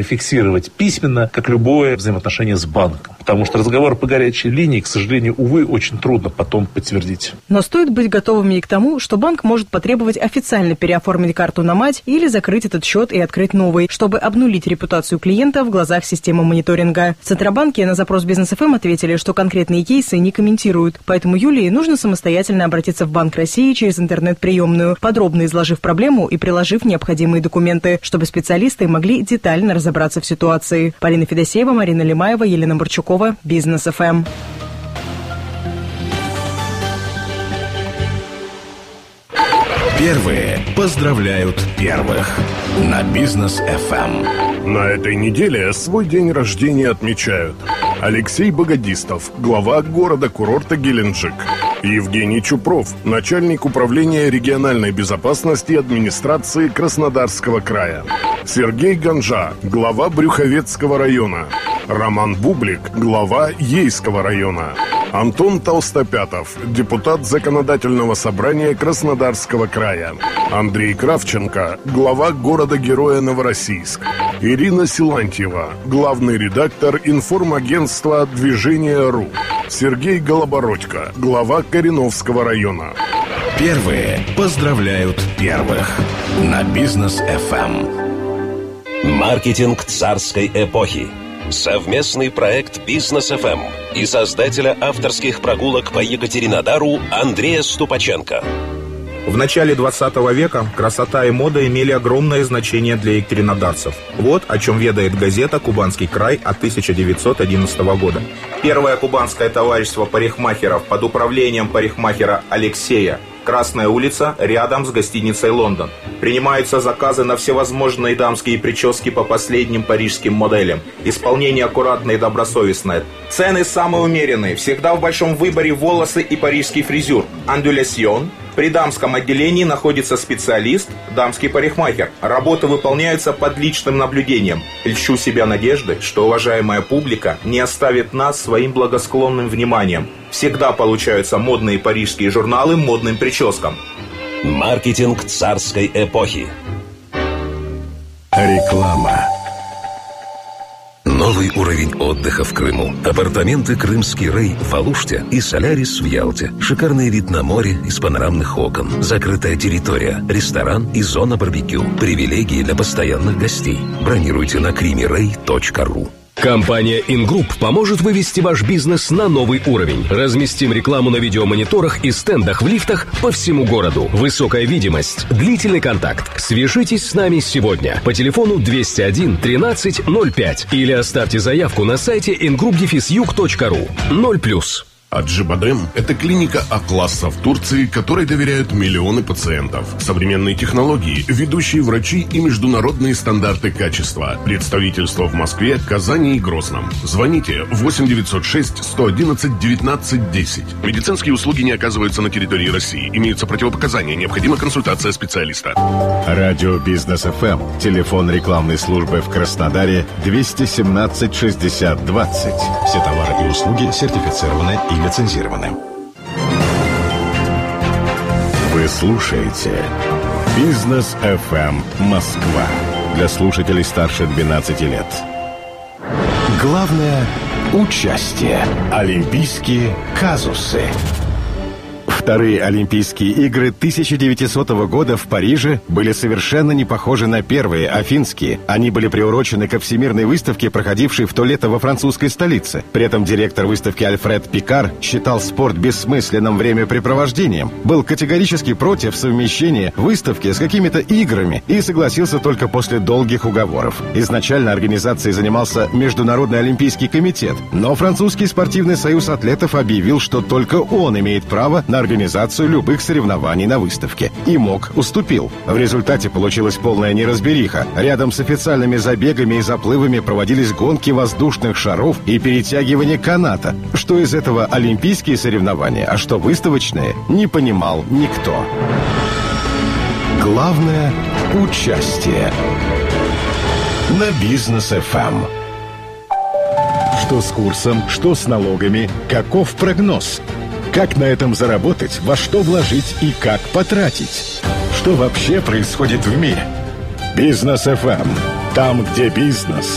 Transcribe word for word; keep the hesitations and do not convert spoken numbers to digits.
фиксировать письменно, как любое взаимоотношение с банком. Потому что разговор по горячей линии, к сожалению, увы, очень трудно потом подтвердить. Но стоит быть готовыми и к тому, что банк может потребовать официально переоформить карту на мать или закрыть этот счет и открыть новый, чтобы обнулить репутацию клиента в глазах системы мониторинга. В Центробанке на запрос Бизнес эф эм ответили, что конкретные кейсы не комментируют. Поэтому Юлии нужно самостоятельно обратиться в Банк России через интернет-приемную, подробно изложив проблему и приложив необходимые документы, чтобы специалисты могли детально разобраться в ситуации. Полина Федосеева, Марина Лимаева, Елена Борчукова, Бизнес эф эм. Первые поздравляют первых на Бизнес эф эм. На этой неделе свой день рождения отмечают Алексей Богодистов, глава города-курорта Геленджик, Евгений Чупров, начальник управления региональной безопасности администрации Краснодарского края, Сергей Ганжа, глава Брюховецкого района, Роман Бублик, глава Ейского района, Антон Толстопятов, депутат Законодательного собрания Краснодарского края, Андрей Кравченко, глава города-героя Новороссийск, Ирина Силантьева, главный редактор информагентства «Движение.ру», Сергей Голобородько, глава Кореновского района. Первые поздравляют первых на Бизнес эф эм. Маркетинг царской эпохи. Совместный проект Бизнес эф эм и создателя авторских прогулок по Екатеринодару Андрея Ступаченко. В начале двадцатого века красота и мода имели огромное значение для екатеринодарцев. Вот о чем ведает газета «Кубанский край» от тысяча девятьсот одиннадцатого года. Первое кубанское товарищество парикмахеров под управлением парикмахера Алексея. Красная улица, рядом с гостиницей «Лондон». Принимаются заказы на всевозможные дамские прически по последним парижским моделям. Исполнение аккуратное и добросовестное. Цены самые умеренные. Всегда в большом выборе волосы и парижский фризюр. Андулясьон. При дамском отделении находится специалист, дамский парикмахер. Работы выполняются под личным наблюдением. Льщу себя надеждой, что уважаемая публика не оставит нас своим благосклонным вниманием. Всегда получаются модные парижские журналы модным прическам. Маркетинг царской эпохи. Реклама. Новый уровень отдыха в Крыму. Апартаменты «Крымский Рэй» в Алуште и «Солярис» в Ялте. Шикарный вид на море из панорамных окон. Закрытая территория, ресторан и зона барбекю. Привилегии для постоянных гостей. Бронируйте на кримирэй точка ру. Компания «Ингрупп» поможет вывести ваш бизнес на новый уровень. Разместим рекламу на видеомониторах и стендах в лифтах по всему городу. Высокая видимость, длительный контакт. Свяжитесь с нами сегодня по телефону двести один тринадцать ноль пять или оставьте заявку на сайте ингрупп юг точка ру. ноль плюс. Аджибадем – это клиника А-класса в Турции, которой доверяют миллионы пациентов. Современные технологии, ведущие врачи и международные стандарты качества. Представительство в Москве, Казани и Грозном. Звоните восемь девятьсот шесть сто одиннадцать девятнадцать десять. Медицинские услуги не оказываются на территории России. Имеются противопоказания. Необходима консультация специалиста. Радио Бизнес эф эм. Телефон рекламной службы в Краснодаре двести семнадцать шестьдесят двадцать. Все товары и услуги сертифицированы и лицензированы. Вы слушаете Бизнес эф эм Москва. Для слушателей старше двенадцати лет. Главное – участие. Олимпийские казусы. Вторые Олимпийские игры тысяча девятисотого года в Париже были совершенно не похожи на первые, афинские. Они были приурочены ко всемирной выставке, проходившей в то лето во французской столице. При этом директор выставки Альфред Пикар считал спорт бессмысленным времяпрепровождением, был категорически против совмещения выставки с какими-то играми и согласился только после долгих уговоров. Изначально организацией занимался Международный Олимпийский комитет, но французский спортивный союз атлетов объявил, что только он имеет право на организацию любых соревнований на выставке. И МОК уступил. В результате получилась полная неразбериха. Рядом с официальными забегами и заплывами проводились гонки воздушных шаров и перетягивание каната. Что из этого олимпийские соревнования, а что выставочные, не понимал никто. Главное – участие. На Бизнес эф эм. Что с курсом, что с налогами, каков прогноз? Как на этом заработать, во что вложить и как потратить? Что вообще происходит в мире? Бизнес эф эм. Там, где бизнес.